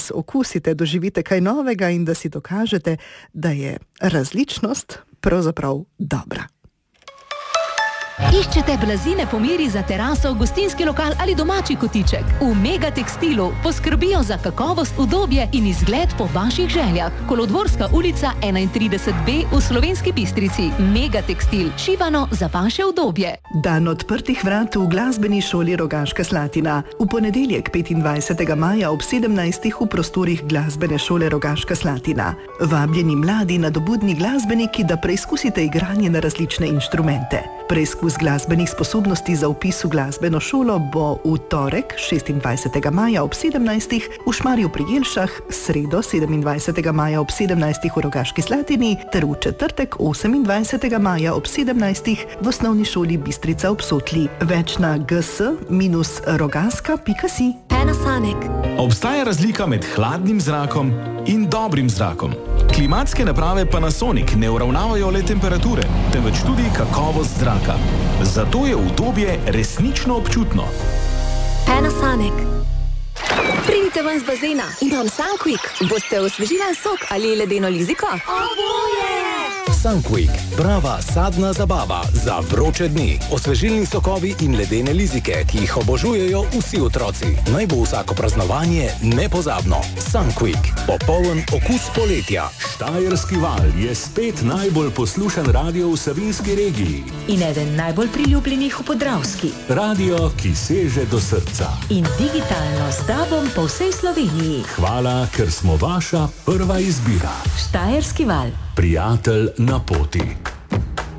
konec okusite, doživite kaj novega in da si dokažete, da je različnost pravzaprav dobra. Iščete blazine po meri za teraso, gostinski lokal ali domači kotiček? V Mega Tekstilu poskrbijo za kakovost, udobje in izgled po vaših željah. Kolodvorska ulica 31B v Slovenski Bistrici. Mega Tekstil, šivano za vaše udobje. Dan odprtih vrat v glasbeni šoli Rogaška Slatina. V ponedeljek 25. maja ob 17. v prostorih glasbene šole Rogaška Slatina. Vabljeni mladi nadobudni glasbeniki, da preizkusite igranje na različne inštrumente. Preizkus glasbenih sposobnosti za vpis v glasbeno šolo bo v torek 26. maja ob 17. v Šmarju pri Jelšah, sredo 27. maja ob 17. v Rogaški Slatini ter v četrtek 28. maja ob 17. v osnovni šoli Bistrica ob Sotli. Več na gs-rogaska.si. Panasonic. Obstaja razlika med hladnim zrakom in dobrim zrakom. Klimatske naprave Panasonic ne uravnavajo le temperature, temveč tudi kakovost zraka. Zato je udobje resnično občutno. Panasonic. Pridite ven z bazena. Imam Sunquick. Boste osvežili sok ali ledeno liziko? Oboje! Sunquick, prava sadna zabava za vroče dni. Osvežilni sokovi in ledene lizike, ki jih obožujejo vsi otroci. Naj bo vsako praznovanje nepozabno. Sunquick, popoln okus poletja. Štajerski val je spet najbolj poslušan radio v Savinjski regiji. In eden najbolj priljubljenih v Podravski. Radio, ki seže do srca. In digitalno z DAB-om po vsej Sloveniji. Hvala, ker smo vaša prva izbira. Štajerski val. Prijatelj na poti.